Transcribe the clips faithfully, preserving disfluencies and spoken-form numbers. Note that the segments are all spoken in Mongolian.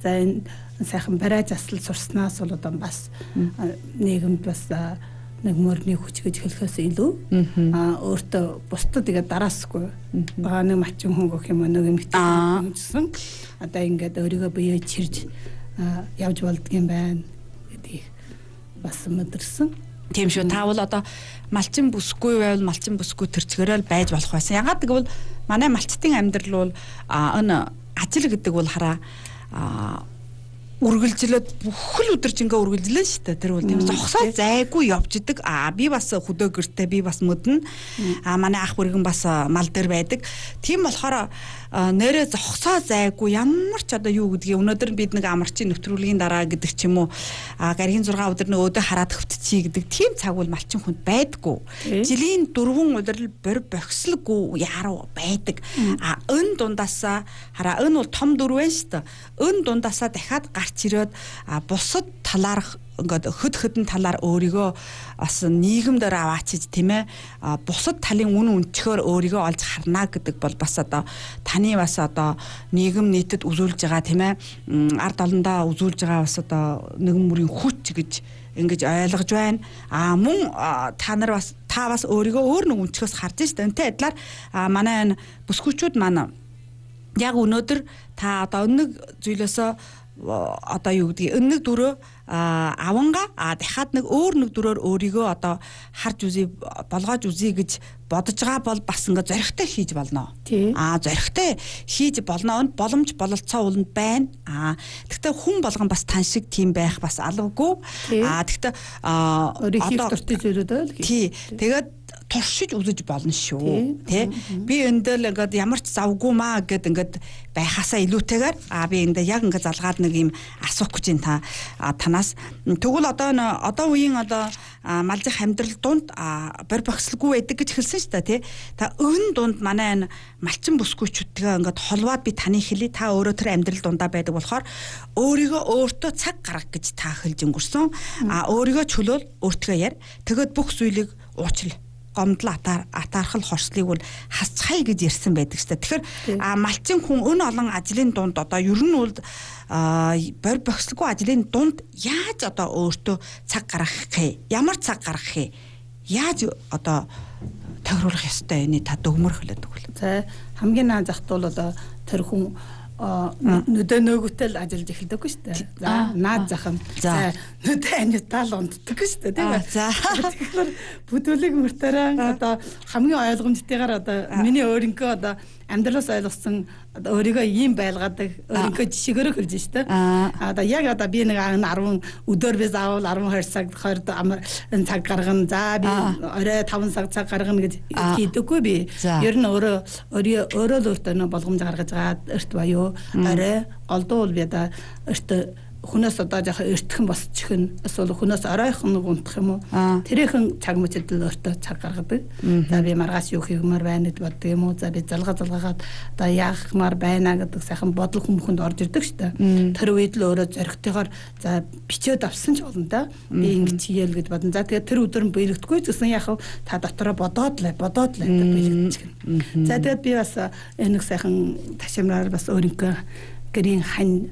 за энэ сайхан барай заслал сурснаас бол одоо бас нийгэмд бас нэг мөрний хүч гэж хэлэхээс илүү а өөртөө бусдад тэгээд дараасгүй бага нэг малчин хүн гэх юм нэг юм гэсэн одоо ингээд өөрийгөө бие чирж явж болдгийм байна гэдгийг бас мэдэрсэн. Тийм шүү. Та бол одоо малчин бүсгүй байвал малчин бүсгүй төрчгөрөөл байж болох байсан. Ягаад гэвэл манай малчтын амьдрал бол энэ ажил гэдэг бол хараа үргэлжлээд бүхэл өдөржингөө үргэлжлэн шүү дээ. Тэр бол тийм зогсоо зайгүй явж идэг. Аа би бас хөдөө гэртээ би бас мөдөн. Аа манай ах бүргэн бас мал дээр байдаг. Тийм болохоор нэрээ зогсоо зайгүй ямар ч одоо юу гэдгийг өнөөдөр бид нэг амарчин нэвтрүүлгийн дараа гэдэг ч юм уу аа гаригийн зургаан өдөр нэг өдөө хараад хөвтчихий гэдэг тийм цаг бол малчин хүнд байдгүй. Жилийн дөрвөн удирдал бор бохислгүй яруу байдаг. Аа өн дундаасаа хараа өн бол том дөрвөн шүү дээ. Өн дундаасаа дахиад гарч ирээд бусад талаарх ингээд хөд хөдөн талаар өөрийгөө бас нийгэмдэр аваачиж тийм ээ бусад талын үн өнчгөр өөрийгөө олж харна гэдэг бол бас одоо таны бас одоо нийгэм нийтэд үзүүлж байгаа тийм ээ ард олондоо үзүүлж байгаа бас одоо нэгэн мөрийн хүч гэж ингэж ойлгож байна. А мөн та нар бас та бас өөрийгөө өөр нэг өнчгөөс харж штэ. Энтэй адилаар манай энэ бүсгүүчүүд маань яг өнөөдөр та одоо нэг зүйлээсээ одоо юу гэдгийг өнөг дөрөө аванга а дахиад нэг өөр нэг дөрөөр өөрийгөө одоо харж үзье болгоож үзье гэж бодож байгаа бол бас ингээ зоригтой хийж болно. А зоригтой хийж болно. Онд боломж бололцоо уланд байна. А гэхдээ хүн болгон бас тань шиг тийм байх бас алавгүй. А гэхдээ одоо дуртай зүйлүүд байл. Тий. Тэгээд туршиж үзэж болно шүү. Тэ би эндэл ингээд ямар ч завгүй маа гэд ингээд байхасаа илүүтэйгээр а би эндээ яг ингээд залгаад нэг юм асуух гэж ин та танаас тэгвэл одоо одоо үеийн одоо малжих амьдрал дунд бор бохислгүй байдаг гэж хэлсэн шүү дээ тий. Та өн дунд манай энэ малчин бүсгүйчүүдтэйгээ ингээд холбоод би таны хэлий та өөрөө тэр амьдрал дундаа байдаг болохоор өөрийгөө өөртөө цаг гаргах гэж та хэлж өнгөрсөн. А өөрийгөө чөлөөл өөртөө яар. Тэгэд бүх зүйлийг уучлаа гомдол атаар атаархал хорслыг бол хасцгаая гэж ярьсан байдаг шүү дээ. Тэгэхээр малчин хүн өн олон ажлын дунд одоо ер нь бол бор бохислгүй ажлын дунд яаж одоо өөртөө цаг гаргах вэ? Ямар цаг гаргах вэ? Яаж одоо тохируулах ёстой вэ? Та дөгмөр хэлээд өгвөл. За хамгийн наад захт бол одоо тэр хүн нүдэ нөгөөтэй л ажиллаж эхэлдэггүй шүү дээ. За наад зах нь за нүдэ анитал унддаг шүү дээ тийм ээ. За тэгэхээр бүдүүлэг мөртөрөө одоо хамгийн ойлгомжтойгоор одоо миний өөрийнхөө одоо амьдралаас ойлгосон өөрийгөө ийм байлгадаг өөрийнхөө жишээгөөр хэлж штэ. Одоо яг одоо би нэг арван өдөр би заавал арван хоёр цаг хоёрд цаг гаргана. За би орой таван цаг цаг гаргана гэж хийдэггүй би. Ер нь өөрөө өөрөө өөрөө л өөртөө болгомж гаргаж байгаа эрт баюу орой голдуу бол би одоо эрт хүнээс одоо жоохон эртхэн босчих нь эсвэл хүнээс оройхон унтах юм уу тэрийнхэн цаг мөчөд л өөртөө цаг гаргадаг. За би маргааш юу хийгмээр байна гэд боддог юм уу. За би залгаа залгаагаад одоо яахмаар байна гэдэг сайхан бодол хүмүүхэнд орж ирдэг шүү дээ. Тэр үед л өөрөө зоригтойгоор за бичээд авсан ч болно да. Би ингэж хийгээл гэж бодно. За тэгээд тэр өдөр нь биелэгдэхгүй гэсэн яах вэ? Та дотороо бодоод л бодоод л биелэгдчих. За тэгээд би бас энэ сайхан ташимраар бас өөрийнхөө гэрийн хань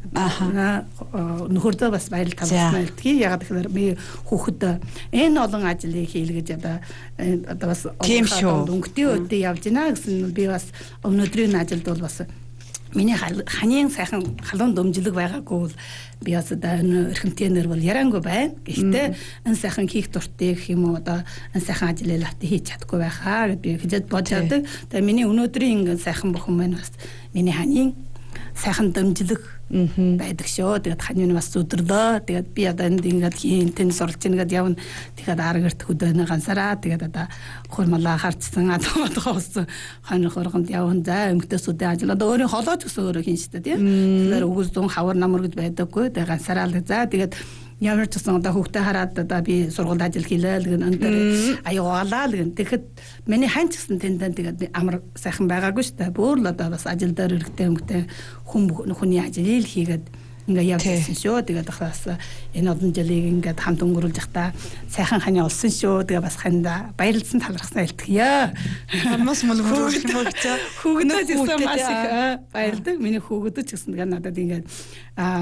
нөхөрдөө бас баяр тавьсан илтгэе. Ягаад гэхээр би хүүхэд энэ олон ажлыг хийлгэж одоо одоо бас өнгөтэй өдөө явж гинэ гэсэн би бас өнөөдрийн ажилд бол бас миний ханийн сайхан халуун дөмжлөг байгаагүй бол би бас одоо эрхэмтэнээр бол ярангүй байна. Гэхдээ энэ сайхан хийх дуртай гэх юм уу одоо энэ сайхан ажлыг лавт хийж чадахгүй байхаа гэд би хэзээд бодож байдаг. Тэгээ миний өнөөдрийн ингэ сайхан бүхэн маань бас миний ханийн сайхан дэмжлэг байдаг шүү. Тэгээд хань нь бас өдөрлөө. Тэгээд би одоо энд ингээд хийн тэн сурч ингээд явна. Тэгэхээр аргэрт хөдөөнө гансараа. Тэгээд одоо хурмалаа харцсан адуу тооссон хань хурганд явна. За эмгтээсүүдийн ажил одоо өөрийн холоож гэсэн өөрөө хийн шүү дээ. Тэгэхээр өгөөс дун хавар намар гэж байдаггүй. Тэгээд гансараа л за тэгээд ямар ч гэсэн одоо хүүхдээ хараад одоо би сургуульд ажил хийлээ л гэн өндөр аюулаа л гэн. Тэгэхэд миний хань ч гэсэн тэндэн тэгээд амар сайхан байгаагүй шүү дээ. Бүр л одоо бас ажил дээр хэрэгтэй хөнгөтэй хүн хүний ажил хийгээд ингээ явчихсан шүү. Тэгээд бас энэ олон жилийг ингээд хамт өнгөрүүлж явахдаа сайхан хань олсон шүү. Тэгээд бас ханда баярлсан талархсан илтгэе. Хамаас мөн хөөж хүүгдээ ч гэсэн маш их баярлдаг. Миний хүүгдүүд ч гэсэн надад ингээд